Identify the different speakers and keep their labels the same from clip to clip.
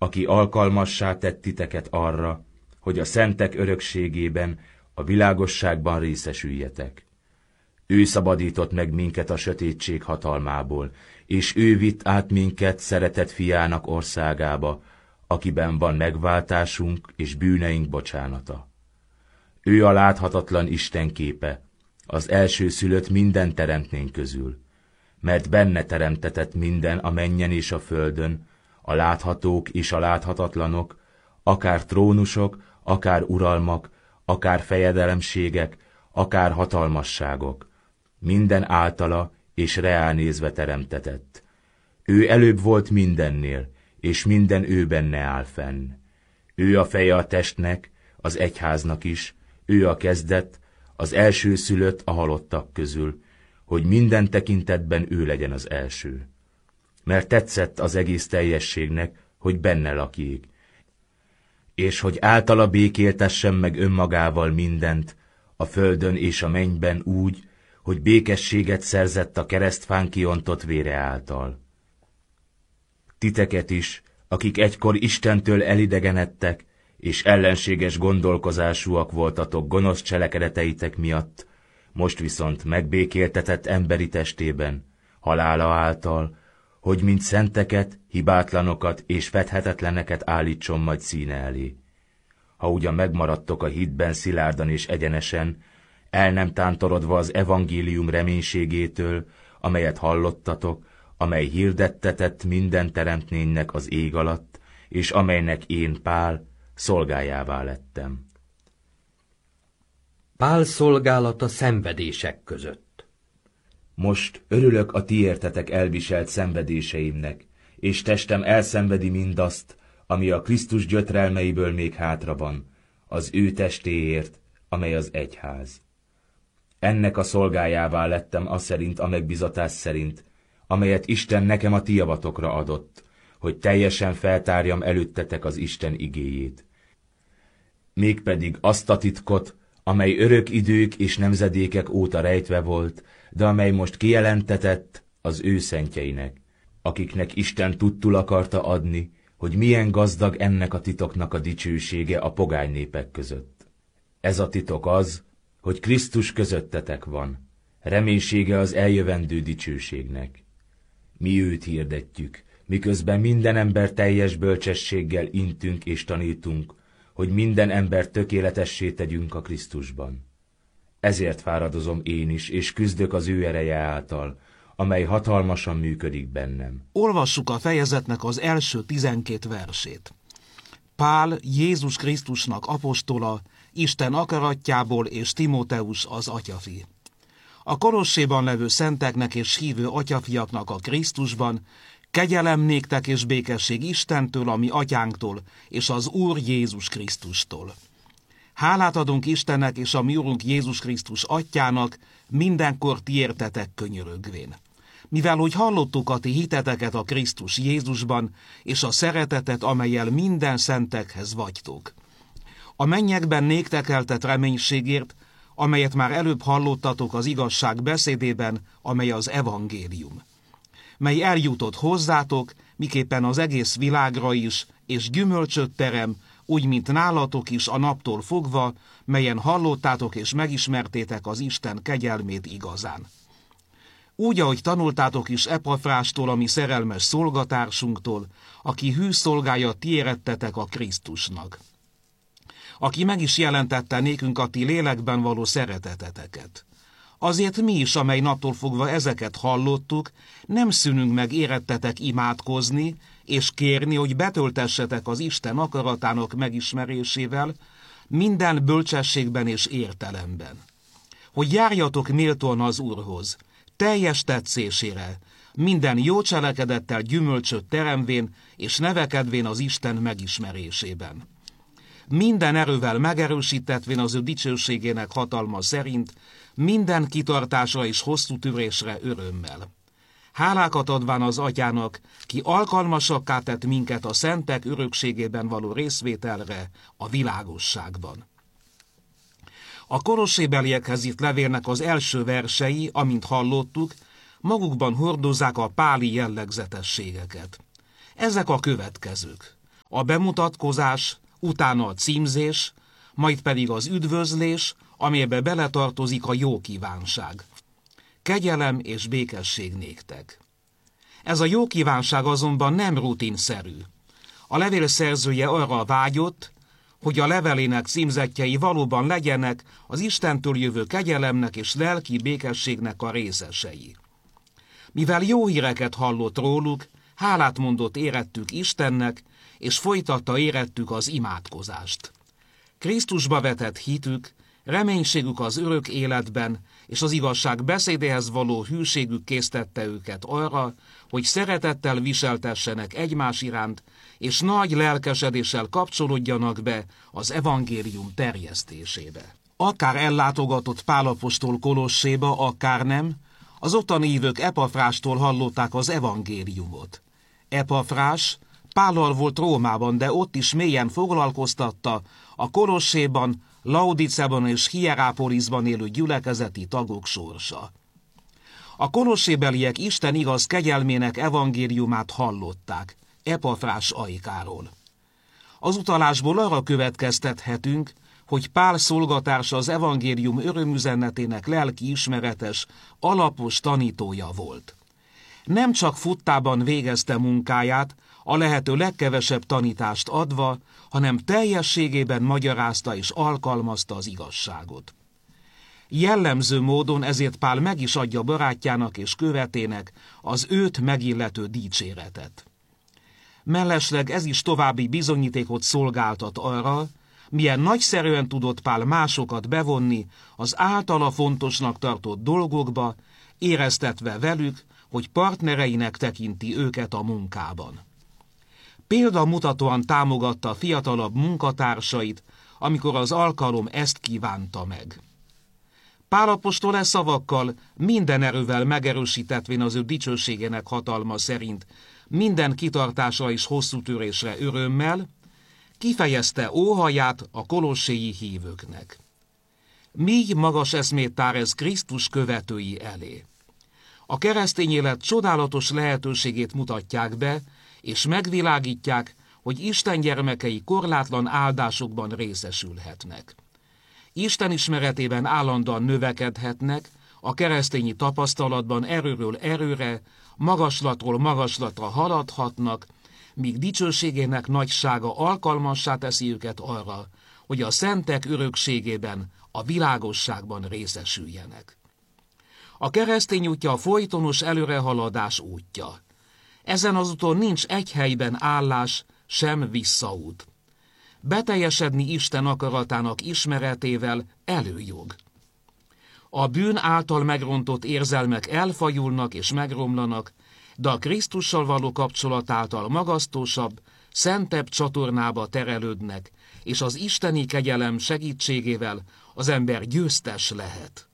Speaker 1: aki alkalmassá tett titeket arra, hogy a szentek örökségében, a világosságban részesüljetek. Ő szabadított meg minket a sötétség hatalmából, és ő vitt át minket szeretett fiának országába, akiben van megváltásunk és bűneink bocsánata. Ő a láthatatlan Isten képe, az elsőszülött minden teremtmény közül, mert benne teremtetett minden a mennyen és a földön, a láthatók és a láthatatlanok, akár trónusok, akár uralmak, akár fejedelemségek, akár hatalmasságok, minden általa és reánézve teremtetett. Ő előbb volt mindennél, és minden ő benne áll fenn. Ő a feje a testnek, az egyháznak is, ő a kezdet, az elsőszülött a halottak közül, hogy minden tekintetben ő legyen az első. Mert tetszett az egész teljességnek, hogy benne lakjék, és hogy általa békéltessen meg önmagával mindent, a földön és a mennyben úgy, hogy békességet szerzett a keresztfán kiontott vére által. Titeket is, akik egykor Istentől elidegenedtek, és ellenséges gondolkozásúak voltatok gonosz cselekedeteitek miatt, most viszont megbékéltetett emberi testében, halála által, hogy mint szenteket, hibátlanokat és fedhetetleneket állítson majd színe elé. Ha ugyan megmaradtok a hitben szilárdan és egyenesen, el nem tántorodva az evangélium reménységétől, amelyet hallottatok, amely hirdettetett minden teremtménynek az ég alatt, és amelynek én, Pál, szolgájává lettem.
Speaker 2: Pál szolgálata szenvedések között.
Speaker 1: Most örülök a ti értetek elviselt szenvedéseimnek, és testem elszenvedi mindazt, ami a Krisztus gyötrelmeiből még hátra van, az ő testéért, amely az egyház. Ennek a szolgájává lettem aszerint a megbizatás szerint, amelyet Isten nekem a ti javatokra adott, hogy teljesen feltárjam előttetek az Isten igéjét. Mégpedig azt a titkot, amely örök idők és nemzedékek óta rejtve volt, de amely most kijelentetett az ő szentjeinek, akiknek Isten tudtul akarta adni, hogy milyen gazdag ennek a titoknak a dicsősége a pogány népek között. Ez a titok az, hogy Krisztus közöttetek van, reménysége az eljövendő dicsőségnek. Mi őt hirdetjük, miközben minden ember teljes bölcsességgel intünk és tanítunk, hogy minden ember tökéletessé tegyünk a Krisztusban. Ezért fáradozom én is, és küzdök az ő ereje által, amely hatalmasan működik bennem.
Speaker 3: Olvassuk a fejezetnek az első 12 versét. Pál, Jézus Krisztusnak apostola, Isten akaratjából, és Timóteus az atyafi. A Kolosséban levő szenteknek és hívő atyafiaknak a Krisztusban, kegyelem néktek és békesség Istentől, a mi atyánktól, és az Úr Jézus Krisztustól. Hálát adunk Istennek és a mi Úrunk Jézus Krisztus atyának, mindenkor ti értetek könyörögvén. Mivel hogy hallottuk a ti hiteteket a Krisztus Jézusban, és a szeretetet, amellyel minden szentekhez vagytok. A mennyekben néktek eltett reménységért, amelyet már előbb hallottatok az igazság beszédében, amely az evangélium, mely eljutott hozzátok, miképpen az egész világra is, és gyümölcsöt terem, úgy, mint nálatok is a naptól fogva, melyen hallottátok és megismertétek az Isten kegyelmét igazán. Úgy, ahogy tanultátok is Epafrástól, a mi szerelmes szolgatársunktól, aki hű szolgája ti érettetek a Krisztusnak, aki meg is jelentette nékünk a ti lélekben való szereteteteket. Azért mi is, amely naptól fogva ezeket hallottuk, nem szűnünk meg érettetek imádkozni, és kérni, hogy betöltessetek az Isten akaratának megismerésével, minden bölcsességben és értelemben. Hogy járjatok méltóan az Úrhoz, teljes tetszésére, minden jó cselekedettel gyümölcsöt teremvén, és nevekedvén az Isten megismerésében. Minden erővel megerősítetvén az ő dicsőségének hatalma szerint, minden kitartásra és hosszú tűrésre örömmel. Hálákat adván az atyának, ki alkalmasakká tett minket a szentek örökségében való részvételre a világosságban. A kolossébeliekhez írt levélnek az első versei, amint hallottuk, magukban hordozzák a páli jellegzetességeket. Ezek a következők. a bemutatkozás, utána a címzés, majd pedig az üdvözlés, amelybe beletartozik a jó kívánság. Kegyelem és békesség néktek. Ez a jó kívánság azonban nem rutinszerű. A levél szerzője arra vágyott, hogy a levelének címzettjei valóban legyenek az Istentől jövő kegyelemnek és lelki békességnek a részesei. Mivel jó híreket hallott róluk, hálát mondott érettük Istennek, és folytatta érettük az imádkozást. Krisztusba vetett hitük, reménységük az örök életben, és az igazság beszédéhez való hűségük késztette őket arra, hogy szeretettel viseltessenek egymás iránt, és nagy lelkesedéssel kapcsolódjanak be az evangélium terjesztésébe. Akár ellátogatott Pál apostol Kolosséba, akár nem, az ottani hívők Epafrástól hallották az evangéliumot. Epafrás Pállal volt Rómában, de ott is mélyen foglalkoztatta a Kolosséban, Laodicában és Hierápolisban élő gyülekezeti tagok sorsa. A kolossébeliek Isten igaz kegyelmének evangéliumát hallották, Epafrás ajkáról. Az utalásból arra következtethetünk, hogy Pál szolgatársa az evangélium örömüzenetének lelki ismeretes, alapos tanítója volt. Nem csak futtában végezte munkáját, a lehető legkevesebb tanítást adva, hanem teljességében magyarázta és alkalmazta az igazságot. Jellemző módon ezért Pál meg is adja barátjának és követének az őt megillető dicséretet. Mellesleg ez is további bizonyítékot szolgáltat arra, milyen nagyszerűen tudott Pál másokat bevonni az általa fontosnak tartott dolgokba, éreztetve velük, hogy partnereinek tekinti őket a munkában. Példamutatóan támogatta a fiatalabb munkatársait, amikor az alkalom ezt kívánta meg. Pál apostol e szavakkal minden erővel megerősítetvén az ő dicsőségének hatalma szerint minden kitartásra és hosszú törésre örömmel, kifejezte óhaját a kolosséi hívőknek. Míg magas eszmét tár ez Krisztus követői elé. A keresztény élet csodálatos lehetőségét mutatják be, és megvilágítják, hogy Isten gyermekei korlátlan áldásokban részesülhetnek. Isten ismeretében állandóan növekedhetnek, a keresztényi tapasztalatban erőről erőre, magaslatról magaslatra haladhatnak, míg dicsőségének nagysága alkalmassá teszi őket arra, hogy a szentek örökségében, a világosságban részesüljenek. A keresztény útja a folytonos előrehaladás útja. Ezen az úton nincs egy helyben állás, sem visszaút. Beteljesedni Isten akaratának ismeretével előjog. A bűn által megrontott érzelmek elfajulnak és megromlanak, de a Krisztussal való kapcsolat által magasztosabb, szentebb csatornába terelődnek, és az isteni kegyelem segítségével az ember győztes lehet.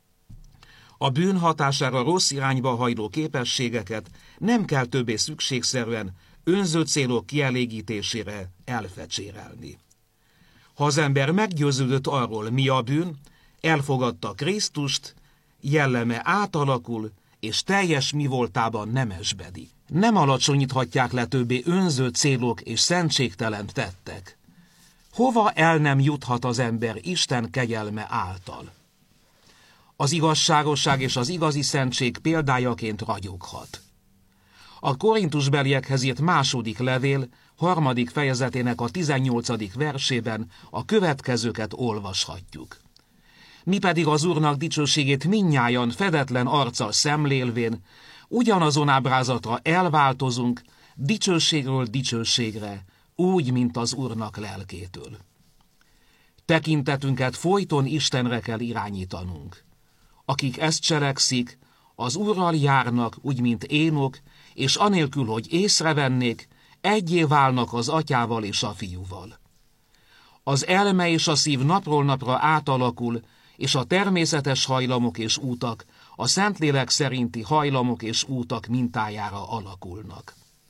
Speaker 3: A bűn hatására rossz irányba hajló képességeket nem kell többé szükségszerűen önző célok kielégítésére elfecsérelni. Ha az ember meggyőződött arról, mi a bűn, elfogadta Krisztust, jelleme átalakul, és teljes mivoltában nemesbedi. Nem alacsonyíthatják le többé önző célok és szentségtelen tettek. Hova el nem juthat az ember Isten kegyelme által? Az igazságosság és az igazi szentség példájaként ragyoghat. A korintusbeliekhez írt második levél, 3. fejezetének a 18. versében a következőket olvashatjuk. Mi pedig az Úrnak dicsőségét mindnyájan fedetlen arccal szemlélvén, ugyanazon ábrázatra elváltozunk, dicsőségről dicsőségre, úgy, mint az Úrnak lelkétől. Tekintetünket folyton Istenre kell irányítanunk. Akik ezt cselekszik, az Úrral járnak, úgy, mint Énok, és anélkül, hogy észrevennék, egyé válnak az atyával és a fiúval. Az elme és a szív napról napra átalakul, és a természetes hajlamok és útak, a Szentlélek szerinti hajlamok és útak mintájára alakulnak.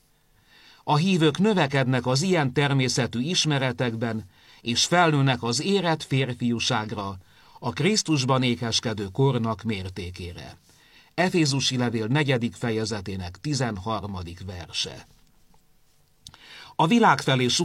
Speaker 3: A hívők növekednek az ilyen természetű ismeretekben, és felnőnek az érett férfiúságra, a Krisztusban ékeskedő kornak mértékére. Efézusi levél 4. fejezetének 13. verse. A világ felé